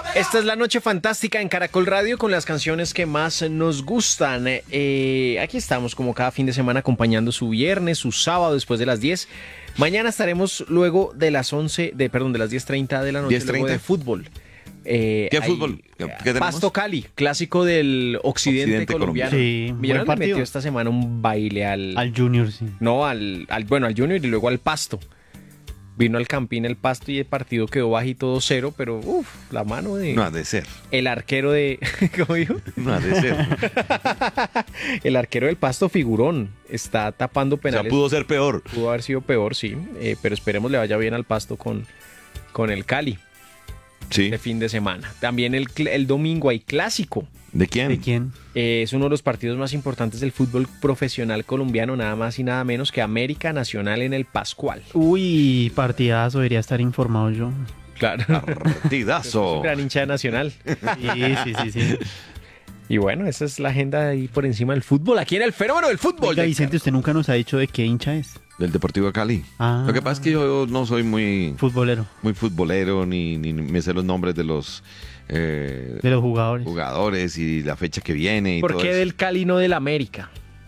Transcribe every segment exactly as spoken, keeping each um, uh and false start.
Esta es la noche fantástica en Caracol Radio con las canciones que más nos gustan. Eh, aquí estamos como cada fin de semana acompañando su viernes, su sábado después de las diez. Mañana estaremos luego de las once, de, perdón, de las diez treinta de la noche, luego de fútbol. Eh, ¿Qué hay, fútbol? ¿Qué, qué tenemos? Pasto Cali, clásico del occidente, Occidente colombiano. colombiano. Sí, Millonarios buen le metió partido. esta semana un baile al... Al Junior, sí. No, al, al bueno, al Junior y luego al Pasto. Vino al Campín el Pasto y el partido quedó bajito dos cero, pero uff, la mano de... No ha de ser. El arquero de... ¿Cómo dijo? No ha de ser. El arquero del Pasto figurón. Está tapando O sea, penales. pudo ser peor. Pudo haber sido peor, sí. Eh, pero esperemos le vaya bien al Pasto con, con el Cali Sí. de fin de semana. También el, cl- el domingo hay clásico. ¿De quién? ¿De quién? Eh, es uno de los partidos más importantes del fútbol profesional colombiano, nada más y nada menos que América Nacional en el Pascual. Uy, partidazo, debería estar informado yo. Claro. Partidazo. Un gran hincha de Nacional. Sí, sí, sí, sí. Y bueno, esa es la agenda ahí por encima del fútbol. Aquí en el fenómeno del fútbol. Oiga, Vicente, usted nunca nos ha dicho de qué hincha es. Del Deportivo de Cali. Ah. Lo que pasa es que yo no soy muy, Futbolero, muy futbolero, ni, ni me sé los nombres de los eh, de los jugadores. jugadores y la fecha que viene y ¿Por todo qué eso. del Cali no del América?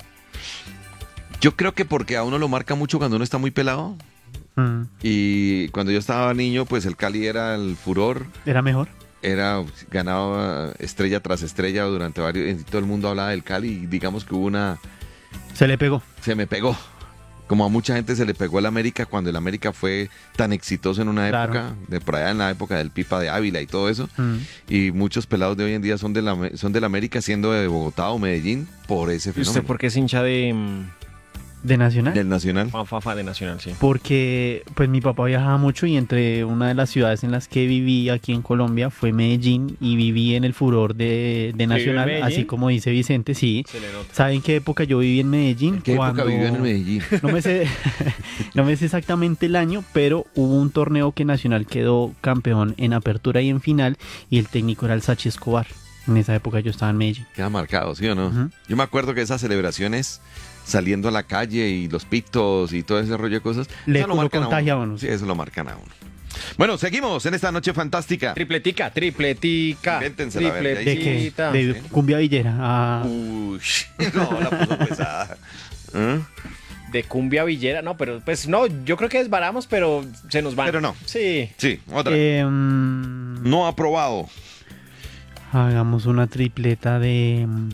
Yo creo que porque a uno lo marca mucho cuando uno está muy pelado. Mm, Y cuando yo estaba niño, pues el Cali era el furor. ¿Era mejor? Era, ganaba estrella tras estrella durante varios... Y todo el mundo hablaba del Cali y digamos que hubo una... Se le pegó. Se me pegó. Como a mucha gente se le pegó el América cuando el América fue tan exitoso en una Claro. época, de por allá en la época del Pipa de Ávila y todo eso. Mm. Y muchos pelados de hoy en día son de la, son del América siendo de Bogotá o Medellín por ese ¿Y usted fenómeno. por qué es hincha de mm, ¿De Nacional? Del Nacional. Juan Fafa de Nacional, sí? Porque pues mi papá viajaba mucho y entre una de las ciudades en las que viví aquí en Colombia fue Medellín y viví en el furor de, de Nacional, Medellín? así como dice Vicente, sí. Se le nota. ¿Saben qué época yo viví en Medellín? ¿En qué época vivió en Medellín? No me sé, no me sé exactamente el año, pero hubo un torneo que Nacional quedó campeón en apertura y en final y el técnico era el Sachi Escobar. En esa época yo estaba en Medellín. Queda marcado, ¿sí o no? Ujú. Yo me acuerdo que esas celebraciones saliendo a la calle y los pitos y todo ese rollo de cosas. Le eso lo lo marcan a contagia a uno. uno. Sí, eso lo marcan a uno. Bueno, seguimos en esta noche fantástica. Tripletica, tripletica. Invéntensela, a ver, de ahí ¿De qué? Tripletita. De sí. Cumbia Villera. Ah, Uy, no, la puso pesada. ¿Eh? De cumbia villera. No, pero pues no, yo creo que desbaramos, pero se nos van. Pero no. Sí. Sí, otra. eh, mm, No aprobado. hagamos una tripleta de mm,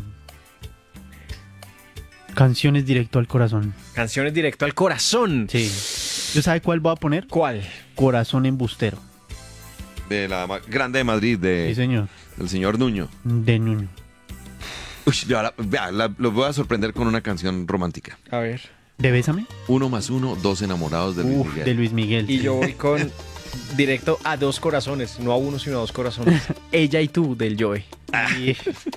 canciones directo al corazón. Canciones directo al corazón. Sí. ¿Yo sabe cuál voy a poner? ¿Cuál? Corazón embustero. De la ma- Grande de Madrid, Sí, de, señor. del señor Nuño. De Nuño. Uy, yo ahora- vea, la- los voy a sorprender con una canción romántica. A ver. ¿De Bésame? Uno más uno, dos enamorados de Luis Uf, Miguel. de Luis Miguel. Y yo voy con directo a dos corazones. No a uno, sino a dos corazones. Ella y tú, del Joey. Y-